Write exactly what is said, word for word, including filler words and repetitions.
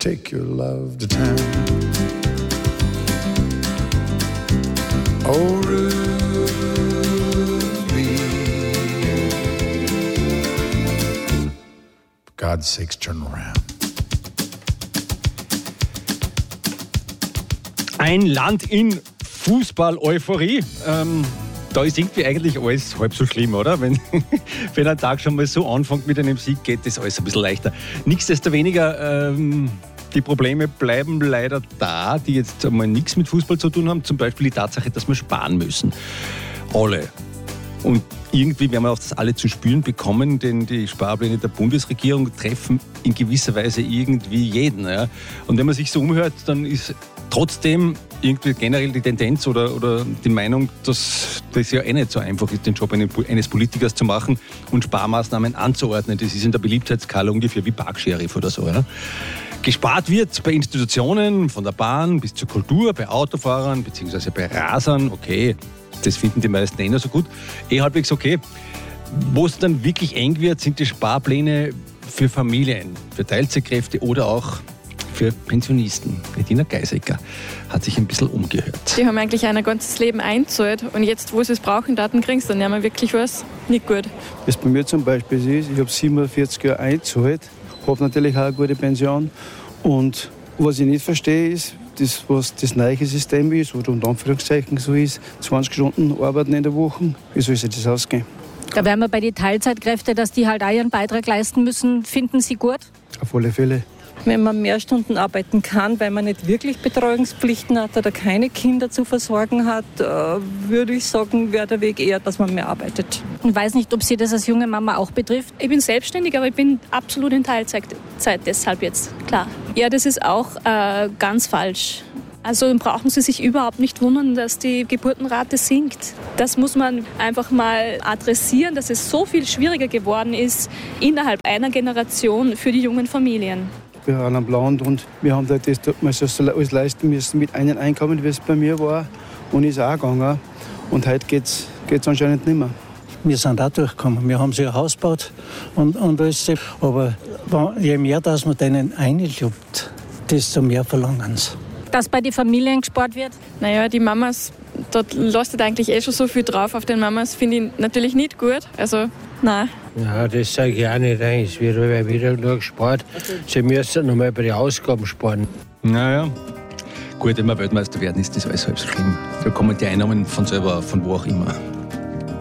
take your love to town. Oh, Ruby, for God's sakes, turn around. Ein Land in Fußball-Euphorie. Ähm, da ist irgendwie eigentlich alles halb so schlimm, oder? Wenn, wenn ein Tag schon mal so anfängt mit einem Sieg, geht das alles ein bisschen leichter. Nichtsdestoweniger, ähm, die Probleme bleiben leider da, die jetzt einmal nichts mit Fußball zu tun haben. Zum Beispiel die Tatsache, dass wir sparen müssen. Alle. Und irgendwie werden wir auch das alle zu spüren bekommen, denn die Sparpläne der Bundesregierung treffen in gewisser Weise irgendwie jeden. Ja. Und wenn man sich so umhört, dann ist trotzdem irgendwie generell die Tendenz oder, oder die Meinung, dass das ja eh nicht so einfach ist, den Job eines Politikers zu machen und Sparmaßnahmen anzuordnen. Das ist in der Beliebtheitsskala ungefähr wie Parksheriff oder so. Ja. Gespart wird bei Institutionen, von der Bahn bis zur Kultur, bei Autofahrern bzw. bei Rasern. Okay, das finden die meisten eh nicht so gut. Eh halbwegs okay. Wo es dann wirklich eng wird, sind die Sparpläne für Familien, für Teilzeitkräfte oder auch für Pensionisten. Bettina Geisecker hat sich ein bisschen umgehört. Die haben eigentlich ein ganzes Leben eingezahlt und jetzt, wo sie es brauchen, Daten kriegen sie dann ja mal wirklich was nicht gut. Was bei mir zum Beispiel ist, ich habe siebenundvierzig Jahre eingezahlt, habe natürlich auch eine gute Pension und was ich nicht verstehe ist, das, was das neue System ist oder unter Anführungszeichen so ist, zwanzig Stunden arbeiten in der Woche, wie soll sich das ausgehen? Da wären wir bei den Teilzeitkräften, dass die halt auch ihren Beitrag leisten müssen, finden Sie gut? Auf alle Fälle. Wenn man mehr Stunden arbeiten kann, weil man nicht wirklich Betreuungspflichten hat oder keine Kinder zu versorgen hat, würde ich sagen, wäre der Weg eher, dass man mehr arbeitet. Ich weiß nicht, ob Sie das als junge Mama auch betrifft. Ich bin selbstständig, aber ich bin absolut in Teilzeit deshalb jetzt, klar. Ja, das ist auch äh, ganz falsch. Also brauchen Sie sich überhaupt nicht wundern, dass die Geburtenrate sinkt. Das muss man einfach mal adressieren, dass es so viel schwieriger geworden ist innerhalb einer Generation für die jungen Familien. Wir haben einen blauen und wir haben das alles leisten müssen mit einem Einkommen, wie es bei mir war. Und ist auch gegangen. Und heute geht es anscheinend nicht mehr. Wir sind auch durchgekommen. Wir haben sich ein Haus gebaut und, und alles. Aber je mehr das man denen einlupft, desto mehr verlangen sie. Dass bei den Familien gespart wird? Naja, die Mamas, dort lastet eigentlich eh schon so viel drauf auf den Mamas, finde ich natürlich nicht gut. Also, nein. Ja, das sage ich auch nicht rein. Es wird aber wieder nur gespart. Sie müssen noch mal bei den Ausgaben sparen. Naja, gut, wenn wir Weltmeister werden, ist das alles halb so schlimm. Da kommen die Einnahmen von selber, von wo auch immer.